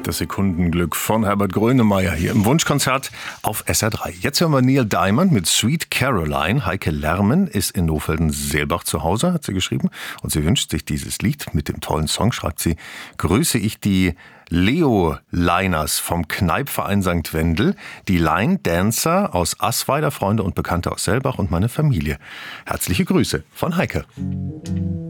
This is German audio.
Das Sekundenglück von Herbert Grönemeyer hier im Wunschkonzert auf SR3. Jetzt hören wir Neil Diamond mit Sweet Caroline. Heike Lermen ist in Nohfelden-Seelbach zu Hause, hat sie geschrieben. Und sie wünscht sich dieses Lied mit dem tollen Song, schreibt sie, grüße ich die Leo-Liners vom Kneipverein St. Wendel, die Line-Dancer aus Assweider, Freunde und Bekannte aus Selbach und meine Familie. Herzliche Grüße von Heike.